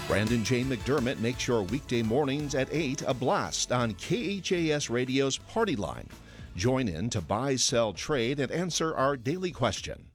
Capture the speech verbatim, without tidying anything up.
Brandon J. McDermott makes your weekday mornings at eight a blast on K H A S Radio's Party Line. Join in to buy, sell, trade, and answer our daily question.